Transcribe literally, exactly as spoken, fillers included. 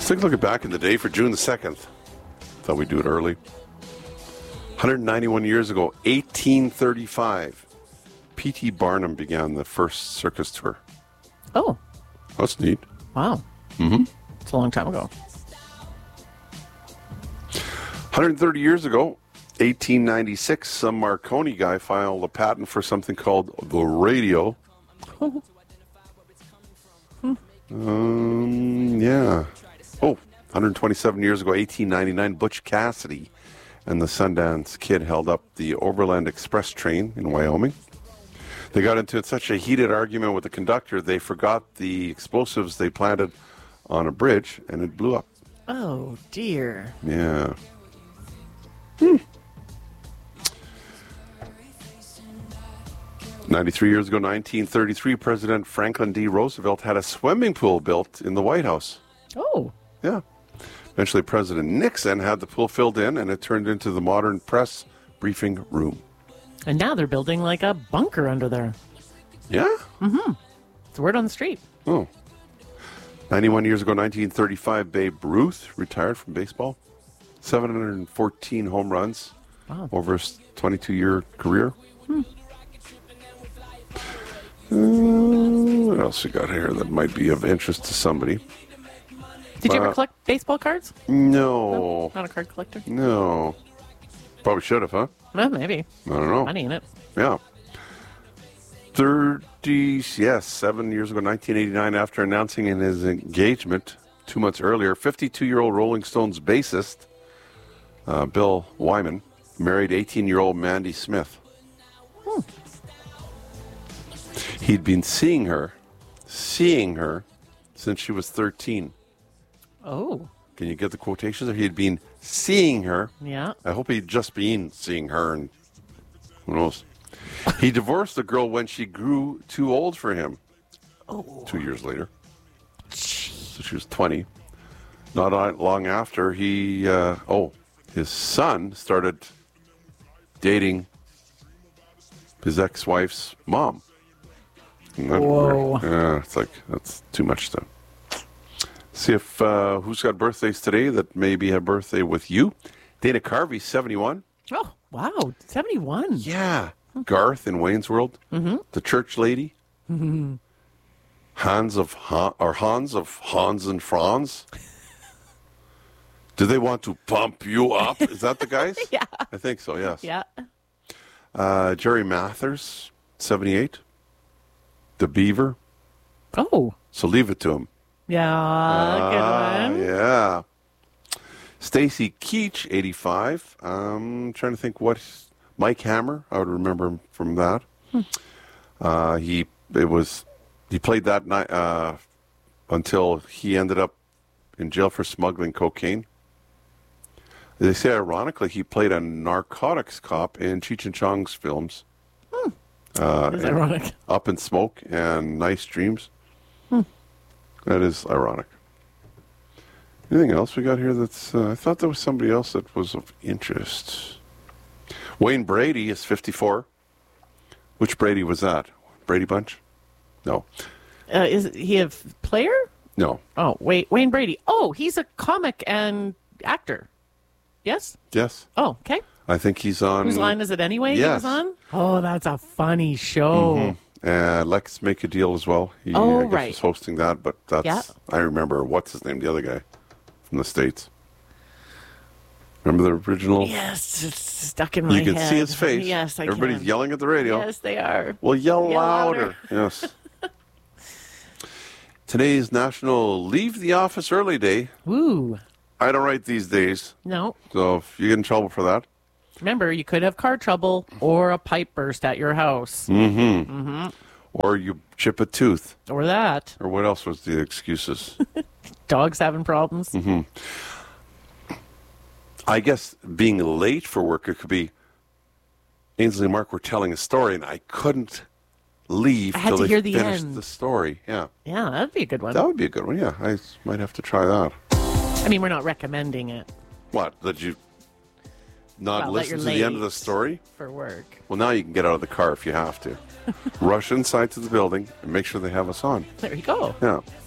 Let's take a look at back in the day for June the second. Thought we'd do it early. one hundred ninety-one years ago, eighteen thirty-five, P T Barnum began the first circus tour. Oh. That's neat. Wow. Mm-hmm. It's a long time ago. one hundred thirty years ago, eighteen ninety-six, some Marconi guy filed a patent for something called the radio. um, yeah. Oh, one hundred twenty-seven years ago, eighteen ninety-nine, Butch Cassidy and the Sundance Kid held up the Overland Express train in Wyoming. They got into such a heated argument with the conductor, they forgot the explosives they planted on a bridge, and it blew up. Oh, dear. Yeah. Hmm. ninety-three years ago, nineteen thirty-three, President Franklin D. Roosevelt had a swimming pool built in the White House. Oh. Yeah. Eventually, President Nixon had the pool filled in, and it turned into the modern press briefing room. And now they're building like a bunker under there. Yeah? Mm-hmm. It's the word on the street. Oh. ninety-one years ago, nineteen thirty-five, Babe Ruth retired from baseball. seven hundred fourteen home runs Wow. over his twenty-two-year career. Hmm. Uh, what else we got here that might be of interest to somebody? Did you Uh, ever collect baseball cards? No. Not a card collector? No. Probably should have, huh? Well, maybe. I don't know. Money in it. Yeah. thirty, yes, seven years ago, nineteen eighty-nine, after announcing in his engagement two months earlier, fifty-two-year-old Rolling Stones bassist uh, Bill Wyman married eighteen-year-old Mandy Smith. Hmm. He'd been seeing her, seeing her, since she was thirteen. Oh. Can you get the quotations? Or he'd been seeing her. Yeah. I hope he'd just been seeing her, and who knows. He divorced the girl when she grew too old for him. Oh. Two years later. So she was twenty. Not long after, he, uh, oh, his son started dating his ex-wife's mom. Isn't that Whoa. weird? Yeah, it's like, that's too much to see if, uh, who's got birthdays today that maybe have birthday with you. Dana Carvey, seventy-one. Oh, wow. seventy-one. Yeah. Garth in Wayne's World. Mm-hmm. The Church Lady. Mm-hmm. Hans of Han, or Hans of Hans and Franz. Do they want to pump you up? Is that the guys? Yeah. I think so, yes. Yeah. Uh, Jerry Mathers, seventy-eight. The Beaver. Oh. So leave it to him. Yeah. Good Ah, one. yeah. Stacy Keach, eighty-five. I'm trying to think what... Mike Hammer, I would remember him from that. Hmm. Uh, he it was he played that night uh, until he ended up in jail for smuggling cocaine. They say, ironically, he played a narcotics cop in Cheech and Chong's films. Hmm. Uh, That is and ironic. Up in Smoke and Nice Dreams. Hmm. That is ironic. Anything else we got here that's... Uh, I thought there was somebody else that was of interest. Wayne Brady is fifty-four. Which Brady was that? Brady Bunch? No. Uh, is he a f- player? No. Oh, wait. Wayne Brady. Oh, he's a comic and actor. Yes? Yes. Oh, okay. I think he's on... Whose Line Is It Anyway? Yes. He was on? Oh, that's a funny show. Mm-hmm. Uh, Let's Make a Deal as well. He Oh, I guess, right. was hosting that, but that's... Yeah. I remember, what's his name? The other guy from the States. Remember the original? Yes, it's stuck in my You can head. see his face. Yes, I Everybody's can. yelling at the radio. Yes, they are. Well, yell, Yell louder. louder. Yes. Today's National Leave the Office Early Day. Woo. I don't write these days, No. so if you get in trouble for that. Remember, you could have car trouble or a pipe burst at your house. Mm-hmm. Mm-hmm. Or you chip a tooth. Or that. Or what else was the excuses? Dogs having problems. Mm-hmm. I guess being late for work, it could be Ainsley and Mark were telling a story, and I couldn't leave I had till to they hear the finished end. the story. Yeah, Yeah, that'd be a good one. that would be a good one. Yeah, I might have to try that. I mean, we're not recommending it What? That you not Well, that listen to you're the end of late. the story? for work. Well, now you can get out of the car if you have to. Rush inside to the building and make sure they have us on. There you go. Yeah.